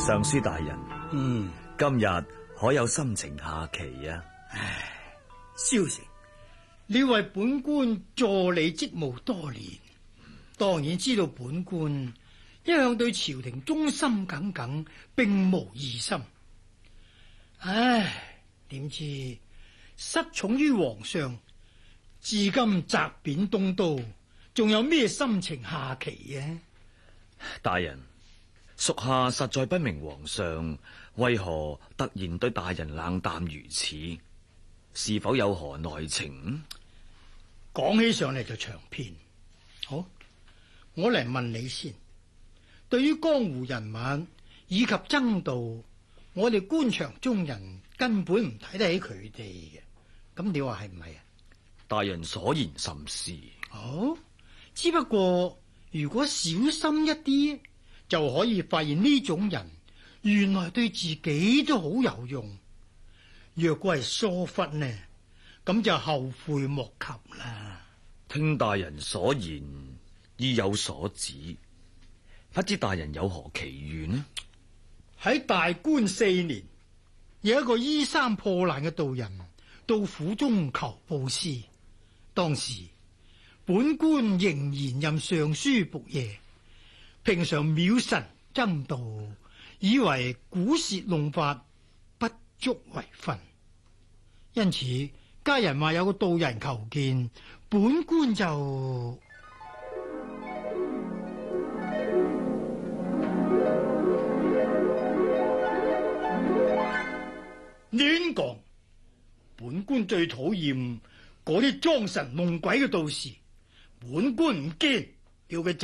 尚書大人，今日可有心情下棋啊？ 唉，蕭成，你為本官助理職務多年，當然知道本官一向對朝廷忠心耿耿，並無異心。唉，點知失寵於皇上，至今責貶東都，仲有咩心情下棋啊？ 大人，屬下實在不明皇上為何突然對大人冷淡如此，是否有何內情？ 講起上嚟就長篇。好，我嚟問你先。對於江湖人物以及爭道，我哋官場中人根本唔睇得起佢哋嘅。咁你話係唔係啊？ 大人所言甚是。 好，只不過如果小心一啲，就可以發現呢種人原來對自己都好有用。若果係疏忽呢，咁就後悔莫及啦。 聽大人所言，意有所指，不知大人有何奇願呢？ 喺大觀4年，有一個衣衫破爛嘅道人到府中求報師。當時本官仍然任尚書僕射，平常藐神爭道，以為古舌弄法不足為訓，因此家人話有個道人求見，本官就亂講。本官最討厭嗰啲裝神弄鬼嘅道士，本官唔見，叫佢